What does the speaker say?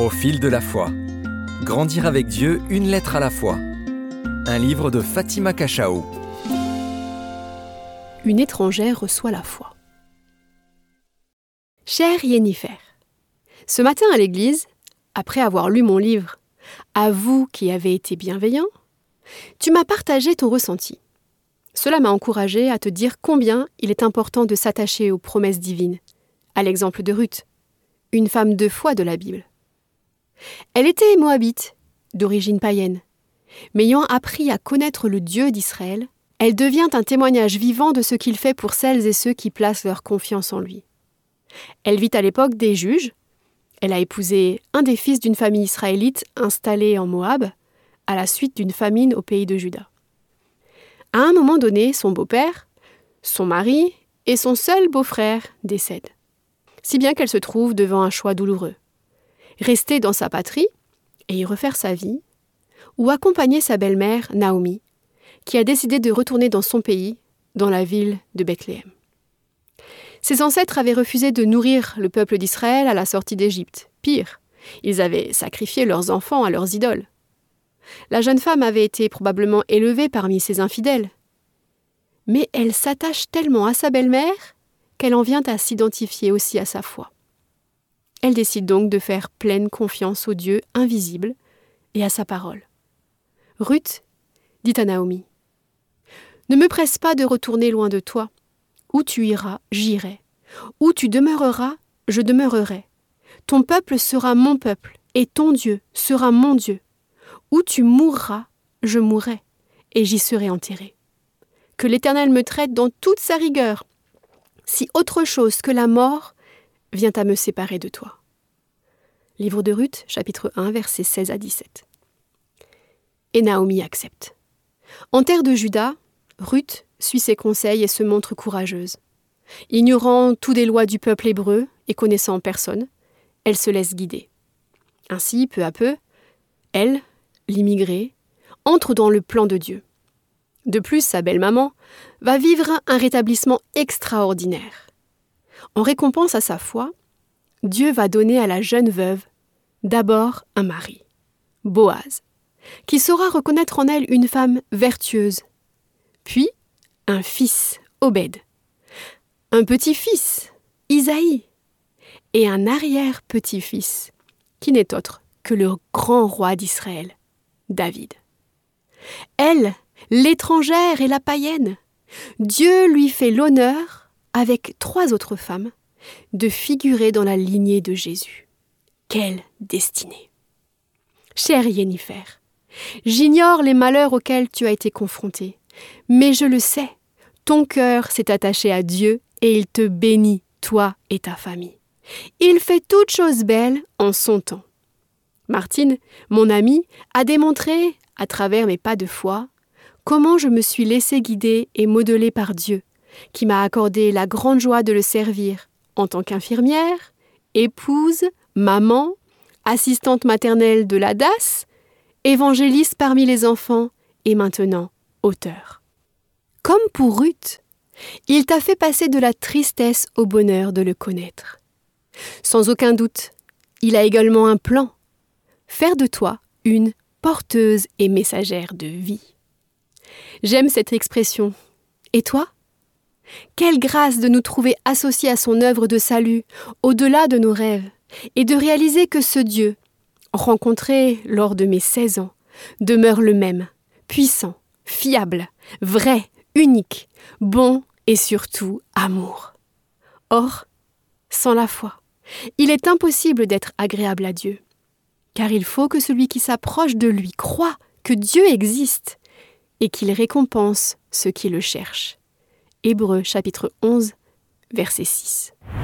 Au fil de la foi. Grandir avec Dieu, une lettre à la fois. Un livre de Fatima Cachao. Une étrangère reçoit la foi. Chère Yennefer, ce matin à l'église, après avoir lu mon livre « À vous qui avez été bienveillant », tu m'as partagé ton ressenti. Cela m'a encouragé à te dire combien il est important de s'attacher aux promesses divines, à l'exemple de Ruth, une femme de foi de la Bible. Elle était moabite, d'origine païenne, mais ayant appris à connaître le Dieu d'Israël, elle devient un témoignage vivant de ce qu'il fait pour celles et ceux qui placent leur confiance en lui. Elle vit à l'époque des juges. Elle a épousé un des fils d'une famille israélite installée en Moab, à la suite d'une famine au pays de Juda. À un moment donné, son beau-père, son mari et son seul beau-frère décèdent, si bien qu'elle se trouve devant un choix douloureux. Rester dans sa patrie et y refaire sa vie, ou accompagner sa belle-mère, Naomi, qui a décidé de retourner dans son pays, dans la ville de Bethléem. Ses ancêtres avaient refusé de nourrir le peuple d'Israël à la sortie d'Égypte. Pire, ils avaient sacrifié leurs enfants à leurs idoles. La jeune femme avait été probablement élevée parmi ces infidèles. Mais elle s'attache tellement à sa belle-mère qu'elle en vient à s'identifier aussi à sa foi. Elle décide donc de faire pleine confiance au Dieu invisible et à sa parole. Ruth dit à Naomi : « Ne me presse pas de retourner loin de toi. Où tu iras, j'irai. Où tu demeureras, je demeurerai. Ton peuple sera mon peuple, et ton Dieu sera mon Dieu. Où tu mourras, je mourrai, et j'y serai enterré. Que l'Éternel me traite dans toute sa rigueur, si autre chose que la mort vient à me séparer de toi. » Livre de Ruth, chapitre 1, versets 16 à 17. Et Naomi accepte. En terre de Juda, Ruth suit ses conseils et se montre courageuse. Ignorant toutes les lois du peuple hébreu et connaissant personne, elle se laisse guider. Ainsi, peu à peu, elle, l'immigrée, entre dans le plan de Dieu. De plus, sa belle-maman va vivre un rétablissement extraordinaire. En récompense à sa foi, Dieu va donner à la jeune veuve d'abord un mari, Boaz, qui saura reconnaître en elle une femme vertueuse, puis un fils, Obed, un petit-fils, Isaïe, et un arrière-petit-fils, qui n'est autre que le grand roi d'Israël, David. Elle, l'étrangère et la païenne, Dieu lui fait l'honneur, avec 3 autres femmes, de figurer dans la lignée de Jésus. Quelle destinée! Chère Yennefer, j'ignore les malheurs auxquels tu as été confrontée, mais je le sais, ton cœur s'est attaché à Dieu et il te bénit, toi et ta famille. Il fait toutes choses belles en son temps. Martine, mon amie, a démontré, à travers mes pas de foi, comment je me suis laissée guider et modeler par Dieu, qui m'a accordé la grande joie de le servir en tant qu'infirmière, épouse, maman, assistante maternelle de la DAS, évangéliste parmi les enfants et maintenant auteur. Comme pour Ruth, il t'a fait passer de la tristesse au bonheur de le connaître. Sans aucun doute, il a également un plan, faire de toi une porteuse et messagère de vie. J'aime cette expression. Et toi ? Quelle grâce de nous trouver associés à son œuvre de salut, au-delà de nos rêves, et de réaliser que ce Dieu, rencontré lors de mes 16 ans, demeure le même, puissant, fiable, vrai, unique, bon et surtout amour. Or, sans la foi, il est impossible d'être agréable à Dieu, car il faut que celui qui s'approche de lui croie que Dieu existe et qu'il récompense ceux qui le cherchent. Hébreux chapitre 11, verset 6.